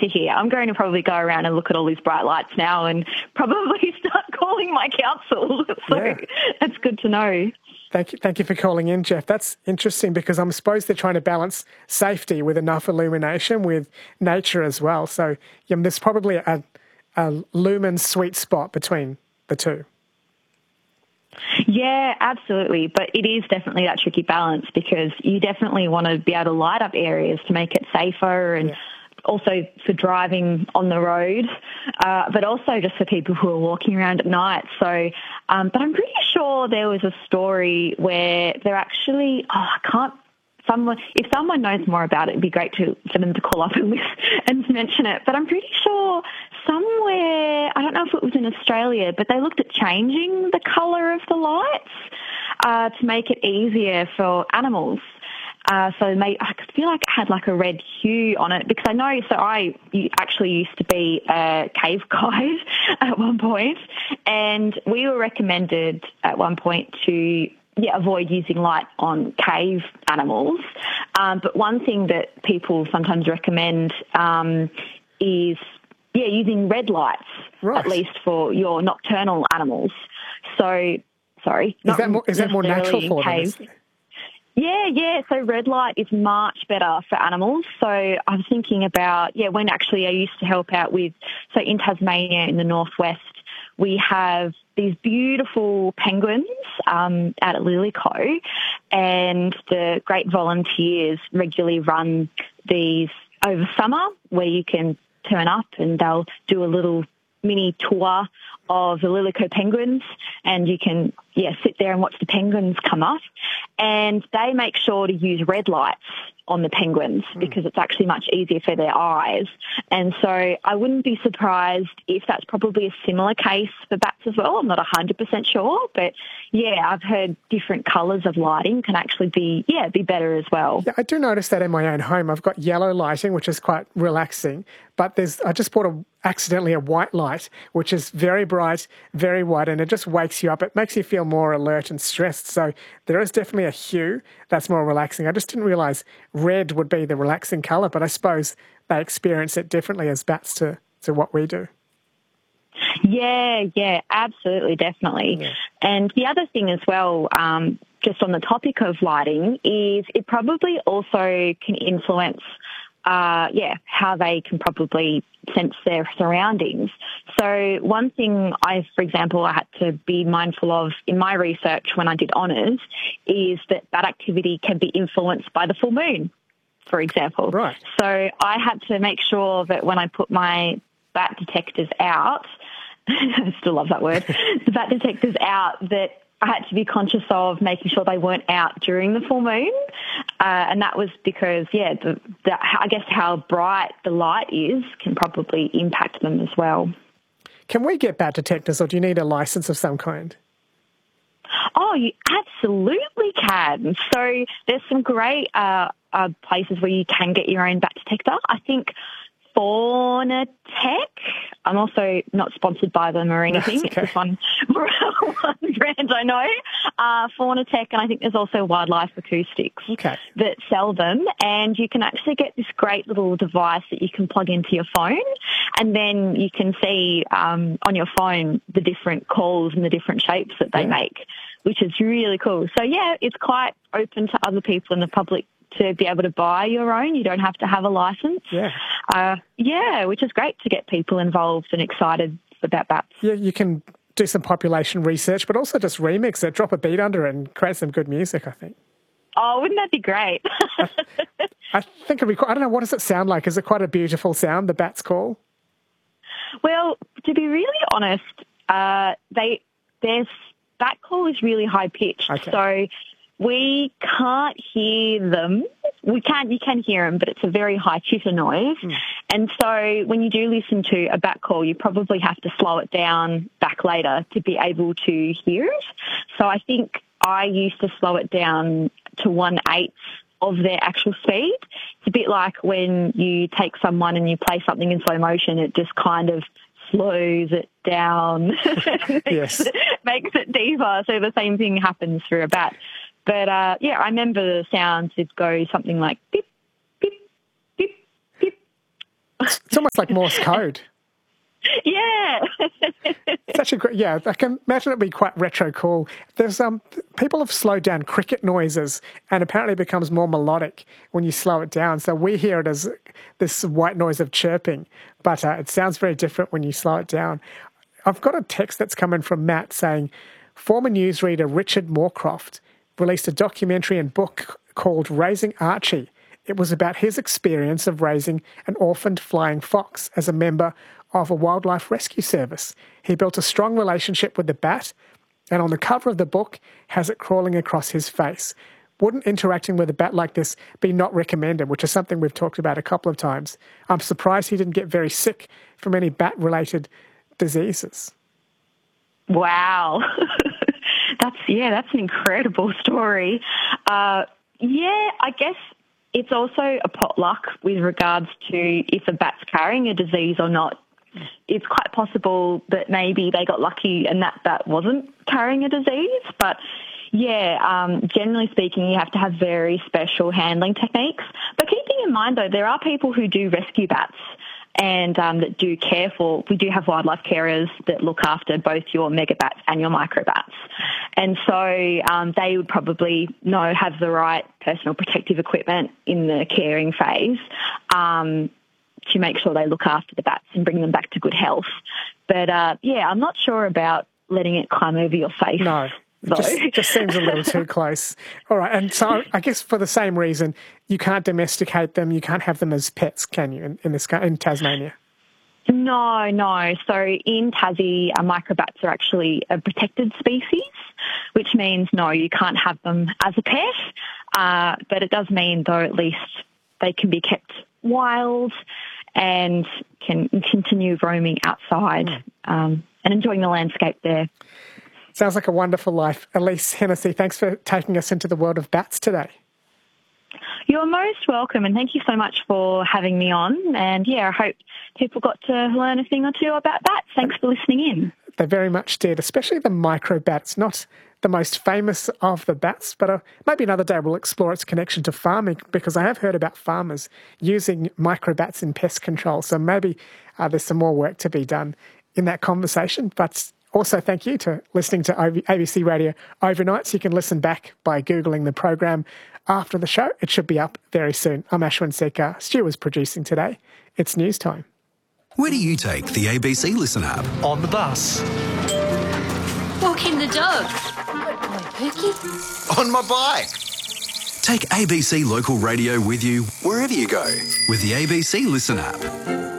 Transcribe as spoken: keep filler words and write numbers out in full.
to hear. I'm going to probably go around and look at all these bright lights now and probably start calling my council. So yeah. That's good to know. Thank you, thank you for calling in, Jeff. That's interesting because I'm supposed they're trying to balance safety with enough illumination with nature as well. So yeah, there's probably a, a lumen sweet spot between the two. Yeah, absolutely. But it is definitely that tricky balance because you definitely want to be able to light up areas to make it safer and yeah. also for driving on the road, uh, but also just for people who are walking around at night. So, um, but I'm pretty sure there was a story where they're actually, oh, I can't, someone, if someone knows more about it, it'd be great to, for them to call up and, and mention it. But I'm pretty sure somewhere, I don't know if it was in Australia, but they looked at changing the colour of the lights uh, to make it easier for animals. Uh, so may, I feel like it had like a red hue on it because I know, so I actually used to be a cave guide at one point, and we were recommended at one point to yeah, avoid using light on cave animals. Um, but one thing that people sometimes recommend um, is yeah, using red lights, right. at least for your nocturnal animals. So, sorry. Is that more, is that more natural for them? Yeah, yeah. So red light is much better for animals. So I was thinking about, yeah, when actually I used to help out with, so in Tasmania in the northwest, we have these beautiful penguins um, out at Lillico, and the great volunteers regularly run these over summer where you can turn up and they'll do a little mini tour of the Lillico penguins, and you can, yeah, sit there and watch the penguins come up. And they make sure to use red lights on the penguins mm. because it's actually much easier for their eyes. And so I wouldn't be surprised if that's probably a similar case for bats as well. I'm not one hundred percent sure, but yeah, I've heard different colours of lighting can actually be, yeah, be better as well. Yeah, I do notice that in my own home. I've got yellow lighting, which is quite relaxing, but there's, I just bought a, accidentally a white light, which is very bright, very white, and it just wakes you up. It makes you feel more alert and stressed. So there is definitely a hue that's more relaxing. I just didn't realise red would be the relaxing colour, but I suppose they experience it differently as bats to, to what we do. Yeah, yeah, absolutely, definitely. Yeah. And the other thing as well, um, just on the topic of lighting, is it probably also can influence Uh, yeah, how they can probably sense their surroundings. So one thing I, for example, I had to be mindful of in my research when I did honours is that bat activity can be influenced by the full moon, for example. Right. So I had to make sure that when I put my bat detectors out, I still love that word, the bat detectors out, that I had to be conscious of making sure they weren't out during the full moon. Uh, and that was because, yeah, the, the, I guess how bright the light is can probably impact them as well. Can we get bat detectors, or do you need a licence of some kind? Oh, you absolutely can. So there's some great uh, uh, places where you can get your own bat detector. I think Fauna Tech. I'm also not sponsored by them or anything. Okay. It's just one, one brand I know. Uh, Fauna Tech, and I think there's also Wildlife Acoustics okay. that sell them. And you can actually get this great little device that you can plug into your phone, and then you can see um, on your phone the different calls and the different shapes that they yeah. make, which is really cool. So, yeah, it's quite open to other people in the public to be able to buy your own. You don't have to have a license. Yeah. Uh, yeah, which is great to get people involved and excited about bats. Yeah, you can do some population research, but also just remix it, drop a beat under it and create some good music, I think. Oh, wouldn't that be great? I, I think it'd be quite, I don't know, what does it sound like? Is it quite a beautiful sound, the bat's call? Well, to be really honest, uh, they their bat call is really high pitched. Okay. So we can't hear them. We can't, you can hear them, but it's a very high chitter noise. Mm. And so when you do listen to a bat call, you probably have to slow it down back later to be able to hear it. So I think I used to slow it down to one-eighth of their actual speed. It's a bit like when you take someone and you play something in slow motion, it just kind of slows it down, makes, yes. it, makes it deeper. So the same thing happens for a bat. But, uh, yeah, I remember the sounds would go something like beep, beep, beep, beep. It's almost like Morse code. Yeah. It's actually great. Yeah, I can imagine it'd be quite retro cool. There's um people have slowed down cricket noises, and apparently it becomes more melodic when you slow it down. So we hear it as this white noise of chirping, but uh, it sounds very different when you slow it down. I've got a text that's coming from Matt saying, former newsreader Richard Moorcroft released a documentary and book called Raising Archie. It was about his experience of raising an orphaned flying fox as a member of a wildlife rescue service. He built a strong relationship with the bat, and on the cover of the book has it crawling across his face. Wouldn't interacting with a bat like this be not recommended, which is something we've talked about a couple of times? I'm surprised he didn't get very sick from any bat-related diseases. Wow. that's, yeah, that's an incredible story. Uh, yeah, I guess it's also a potluck with regards to if a bat's carrying a disease or not. It's quite possible that maybe they got lucky and that bat wasn't carrying a disease. But, yeah, um, generally speaking, you have to have very special handling techniques. But keeping in mind, though, there are people who do rescue bats and um, that do care for, we do have wildlife carers that look after both your megabats and your microbats. And so um, they would probably know, have the right personal protective equipment in the caring phase um, to make sure they look after the bats and bring them back to good health. But, uh, yeah, I'm not sure about letting it climb over your face. No. It just, just seems a little too close. All right, and so I guess for the same reason, you can't domesticate them, you can't have them as pets, can you, in, in, this, in Tasmania? No, no. So in Tassie, uh, microbats are actually a protected species, which means, no, you can't have them as a pet, uh, but it does mean, though, at least they can be kept wild and can continue roaming outside mm. um, and enjoying the landscape there. Sounds like a wonderful life. Elise Hennessy, thanks for taking us into the world of bats today. You're most welcome, and thank you so much for having me on. And, yeah, I hope people got to learn a thing or two about bats. Thanks for listening in. They very much did, especially the microbats. Not the most famous of the bats, but uh, maybe another day we'll explore its connection to farming, because I have heard about farmers using microbats in pest control. So maybe uh, there's some more work to be done in that conversation. But also, thank you to listening to A B C Radio Overnights. You can listen back by Googling the program after the show. It should be up very soon. I'm Ashwin Sekar. Stu was producing today. It's news time. Where do you take the A B C Listen app? On the bus. Walking the dog. My Pookie. On my bike. Take A B C Local Radio with you wherever you go with the A B C Listen app.